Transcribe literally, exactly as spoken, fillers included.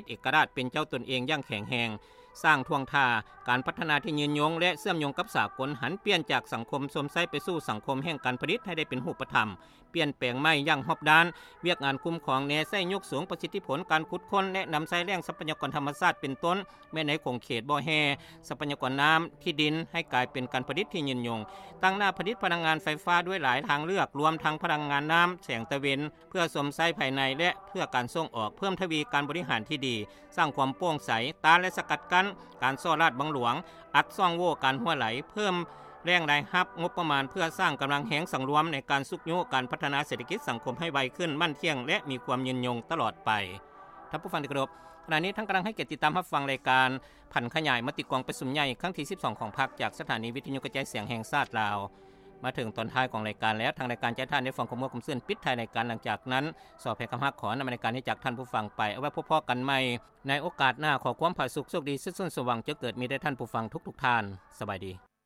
เอกราชเป็นเจ้าตนเองอย่างแข็งแรงสร้างท่วงท่าการพัฒนาที่ยืนยงและเชื่อมโยงกับสากลหันเปลี่ยนจากสังคมสมไซไปสู่สังคมแห่งการผลิตให้ได้เป็นรูปธรรมเปลี่ยนแปลงใหม่อย่างรอบด้านเวียกงานคุ้มครองแนใช้ยกสูงประสิทธิผลการขุดค้นและนำใช้แรงทรัพยากรธรรมชาติเป็นต้นแม้ในคงเขตบ่อแห่ทรัพยากรน้ำที่ดินให้กลายเป็นการผลิตที่ยืนยงตั้งหน้าผลิตพลังงานไฟฟ้าด้วยหลายทางเลือกรวมทั้งพลังงานน้ำแสงตะเวนเพื่อสมไซภายในและเพื่อการส่งออกเพิ่มทวีการบริหารที่ดีสร้างความโปร่งใสต้านและสกัดกั้นการซ่อราดบังหลวงอัดซ่องโว่การหัวไหลเพิ่มแรงรายรับงบประมาณเพื่อสร้างกำลังแหงสังรวมในการสุกโยการพัฒนาเศรษฐกิจสังคมให้ไวขึ้นมั่นเที่ยงและมีความยืนยงตลอดไปท่านผู้ฟังที่เคารพขณะนี้ท่านกำลังให้เกียรติติดตามรับฟังรายการผันขยายมติกองประชุมใหญ่ครั้งที่สิบสองของพรรคจากสถานีวิทยุกระจายเสียงแห่งชาติลาวมาถึงตอนท้ายของรายการแล้วทางรายการจะท่านได้ฟังข้อมูลข่าวสารปิดท้ายรายการหลังจากนั้นสอบแห่งคำฮักขอนำรายการให้จากท่านผู้ฟังไปเอาไว้พบพอกันใหม่ในโอกาสหน้าขอความผาสุกโชคดีสุขสนสว่างจะเกิดมีได้ท่านผู้ฟังทุกๆท่านสบายดี